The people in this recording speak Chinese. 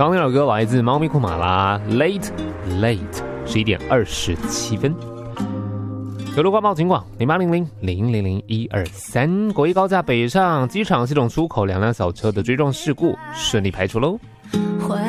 刚那首歌来自猫咪库马拉 Late 11点27分。有路关报警广0800000123，国一高架北上机场系统出口2辆小车的追撞事故顺利排除喽。